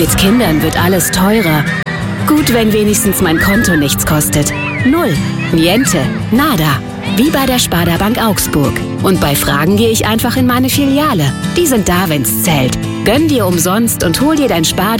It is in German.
Mit Kindern wird alles teurer. Gut, wenn wenigstens mein Konto nichts kostet. Null, niente, nada. Wie bei der Sparda Bank Augsburg. Und bei Fragen gehe ich einfach in meine Filiale. Die sind da, wenn's zählt. Gönn dir umsonst und hol dir dein Sparda